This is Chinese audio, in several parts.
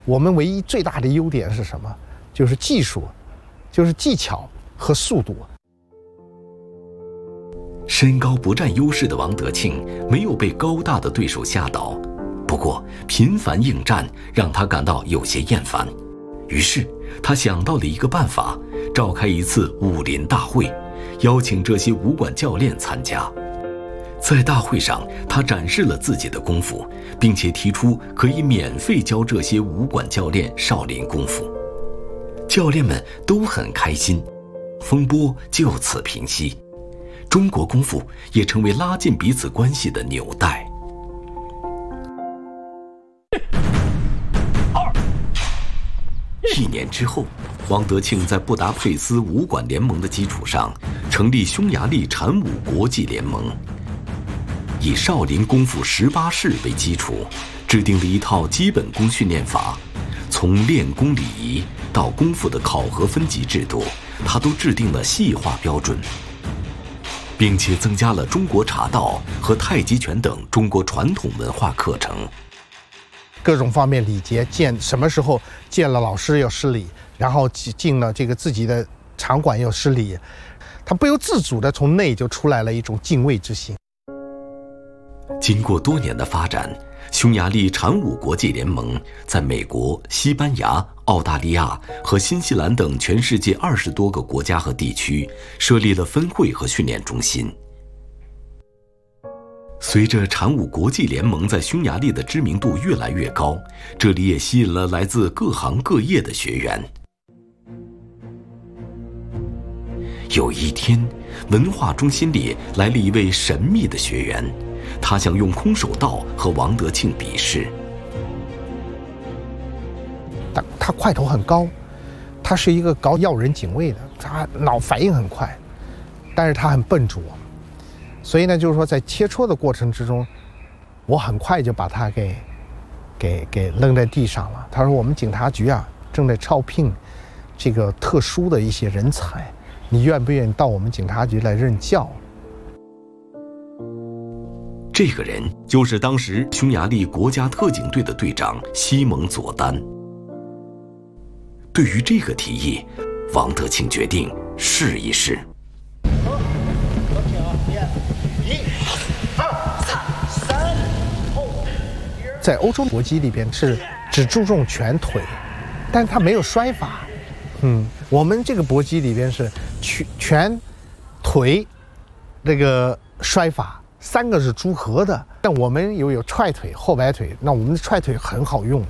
我们唯一最大的优点是什么？就是技术，就是技巧和速度。 身高不占优势的王德庆没有被高大的对手吓倒，不过频繁应战让他感到有些厌烦。于是他想到了一个办法，召开一次武林大会，邀请这些武馆教练参加。在大会上，他展示了自己的功夫，并且提出可以免费教这些武馆教练少林功夫。教练们都很开心，风波就此平息。中国功夫也成为拉近彼此关系的纽带。1年之后，王德庆在布达佩斯武馆联盟的基础上，成立匈牙利禅武国际联盟，以少林功夫18式为基础，制定了一套基本功训练法，从练功礼仪到功夫的考核分级制度，他都制定了细化标准，并且增加了中国茶道和太极拳等中国传统文化课程。 各种方面礼节，什么时候见了老师要施礼，然后进了这个自己的场馆要施礼，他不由自主的从内就出来了一种敬畏之心。 经过多年的发展，匈牙利禅武国际联盟在美国、西班牙、澳大利亚和新西兰等全世界20多个国家和地区设立了分会和训练中心。随着禅武国际联盟在匈牙利的知名度越来越高，这里也吸引了来自各行各业的学员。有一天，文化中心里来了一位神秘的学员，他想用空手道和王德庆比试。 他块头很高，他是一个搞要人警卫的，他脑反应很快，但是他很笨拙。所以呢，就是说在切磋的过程之中，我很快就把他给扔在地上了。他说：“我们警察局啊，正在招聘这个特殊的一些人才，你愿不愿意到我们警察局来任教？” 这个人就是当时匈牙利国家特警队的队长西蒙佐丹。对于这个提议，王德庆决定试一试。 在欧洲搏击里边是只注重拳腿，但是他没有摔法。我们这个搏击里边是拳、腿，那个摔法3个是组合的。但我们有踹腿、后摆腿，那我们的踹腿很好用。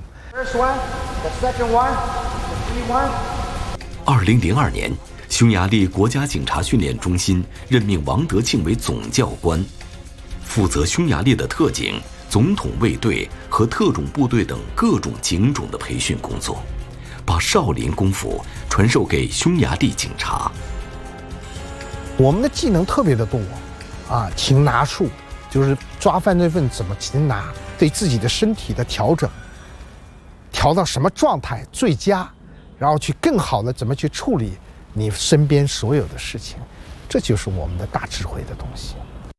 2002年，匈牙利国家警察训练中心任命王德庆为总教官，负责匈牙利的特警、总统卫队和特种部队等各种警种的培训工作，把少林功夫传授给匈牙利警察。 我们的技能特别的多，擒拿术就是抓犯罪分子怎么擒拿，对自己的身体的调整，调到什么状态最佳，然后去更好的怎么去处理你身边所有的事情，这就是我们的大智慧的东西。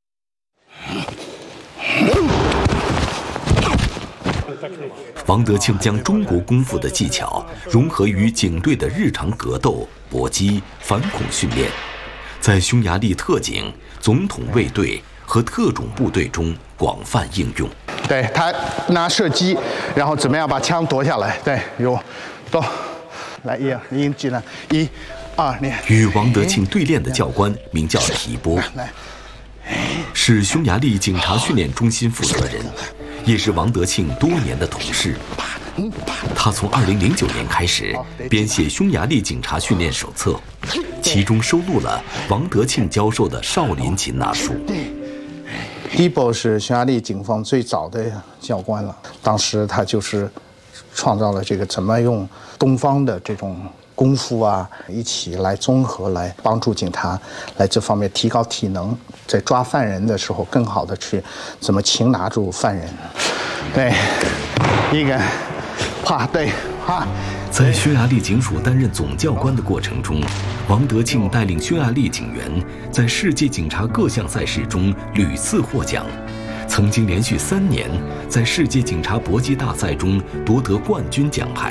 王德庆将中国功夫的技巧融合于警队的日常格斗、搏击、反恐训练，在匈牙利特警、总统卫队和特种部队中广泛应用。 对，他拿射击，然后怎么样把枪夺下来？对，有，都来1技能1、2，你与王德庆对练的教官名叫提波，是匈牙利警察训练中心负责人，也是王德庆多年的同事。他从2009年开始编写匈牙利警察训练手册，其中收录了王德庆教授的少林擒拿术。 Debo 是匈牙利警方最早的教官了，当时他就是创造了这个怎么用东方的这种功夫一起来综合来帮助警察来这方面提高体能，在抓犯人的时候更好的去怎么擒拿住犯人。对，一个啪，对啪。 在匈牙利警署担任总教官的过程中，王德庆带领匈牙利警员在世界警察各项赛事中屡次获奖，曾经连续3年在世界警察搏击大赛中夺得冠军奖牌。